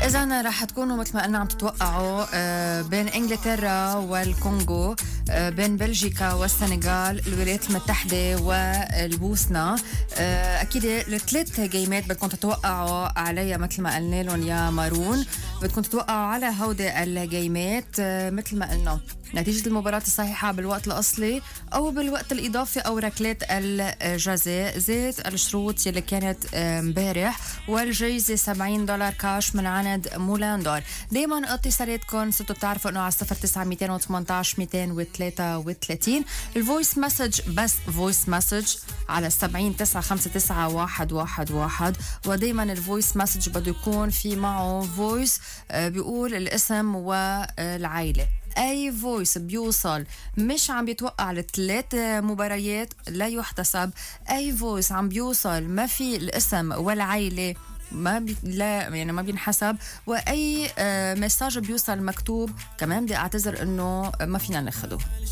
إذا رح تكونوا مثل ما قلنا عم تتوقعوا بين إنجلترا والكونغو، بين بلجيكا والسنغال، الولايات المتحدة والبوسنة. أكيد الثلاث جيمات بدكم تتوقعوا عليها مثل ما قلنا لهم يا مارون. بدكم تتوقعوا على هودي الجيمات مثل ما قلنا نتيجة المباراة الصحيحة بالوقت الأصلي أو بالوقت الإضافي أو ركلات الجزاء زيت الشروط اللي كانت امبارح، والجايزة $70 كاش من عند مولاندور. دايما اتصالاتكم صرتوا بتعرفوا انه على 09 218 233 الفويس مسج، بس فويس مسج على 70 959 111. ودايما الفويس مسج بده يكون في معه فويس بيقول الاسم والعائلة. أي فويس بيوصل مش عم بيتوقع لثلاث مباريات لا يحتسب. أي فويس عم بيوصل ما في الاسم والعائلة ما بينحسب. وأي مساج بيوصل مكتوب كمان بدي أعتذر إنه ما فينا ناخده.